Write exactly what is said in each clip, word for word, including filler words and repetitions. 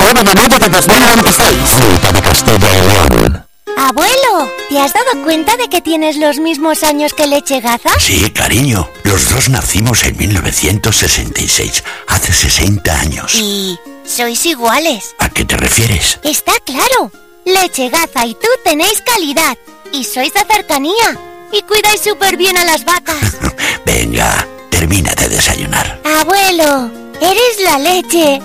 nueve de mayo de dos mil veintiséis. Fruta de Castilla y León. Abuelo, ¿te has dado cuenta de que tienes los mismos años que Leche Gaza? Sí, cariño. Los dos nacimos en mil novecientos sesenta y seis, hace sesenta años. Y sois iguales. ¿A qué te refieres? Está claro. Leche Gaza y tú tenéis calidad. Y sois de cercanía. Y cuidáis súper bien a las vacas. Venga, termina de desayunar. Abuelo, eres la leche.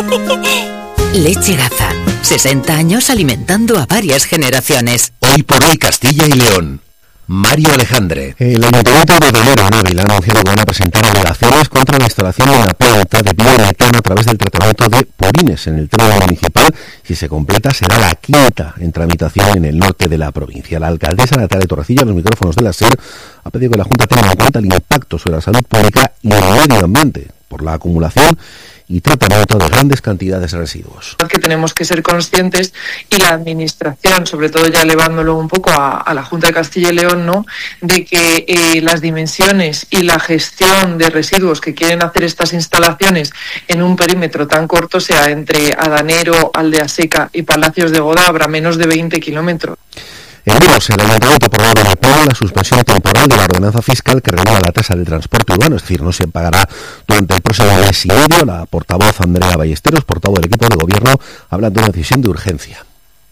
Leche Gaza. sesenta años alimentando a varias generaciones. Hoy por hoy Castilla y León. Mario Alejandre. El Ayuntamiento de Dolero, en Ávila, ha anunciado que van a presentar alegaciones contra la instalación de una planta de biometano a través del tratamiento de purines en el término municipal. Si se completa, será la quinta en tramitación en el norte de la provincia. La alcaldesa Natalia Torrecilla, a los micrófonos de la SER, ha pedido que la Junta tenga en cuenta el impacto sobre la salud pública y el medio ambiente por la acumulación y tratamiento de grandes cantidades de residuos. Que tenemos que ser conscientes, y la administración, sobre todo ya elevándolo un poco a, a la Junta de Castilla y León, ¿no?, de que eh, las dimensiones y la gestión de residuos que quieren hacer estas instalaciones en un perímetro tan corto, sea entre Adanero, Aldea Seca y Palacios de Goda, habrá menos de veinte kilómetros. En Burgos, el Ayuntamiento aprobó en el Pleno la suspensión temporal de la ordenanza fiscal que regula la tasa de transporte urbano, es decir, no se pagará durante el próximo mes y medio. La portavoz Andrea Ballesteros, portavoz del equipo de gobierno, habla de una decisión de urgencia.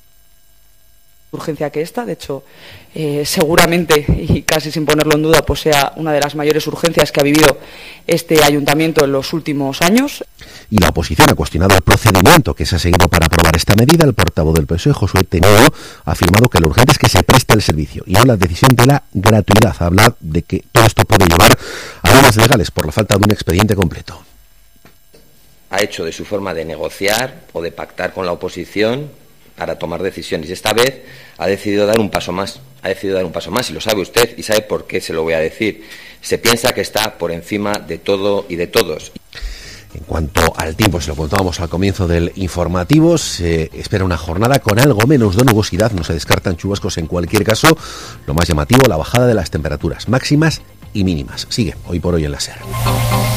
Urgencia que esta, de hecho, eh, seguramente, y casi sin ponerlo en duda, pues sea una de las mayores urgencias que ha vivido este ayuntamiento en los últimos años. Y la oposición ha cuestionado el procedimiento que se ha seguido para aprobar esta medida. El portavoz del P S O E, Josué Tenido, ha afirmado que lo urgente es que se preste el servicio y habla de decisión de la gratuidad. Habla de que todo esto puede llevar a problemas legales por la falta de un expediente completo. Ha hecho de su forma de negociar o de pactar con la oposición para tomar decisiones. Y esta vez ha decidido dar un paso más. Ha decidido dar un paso más y lo sabe usted y sabe por qué se lo voy a decir. Se piensa que está por encima de todo y de todos. En cuanto al tiempo, se lo contábamos al comienzo del informativo, se espera una jornada con algo menos de nubosidad, no se descartan chubascos en cualquier caso. Lo más llamativo, la bajada de las temperaturas máximas y mínimas. Sigue hoy por hoy en la SER.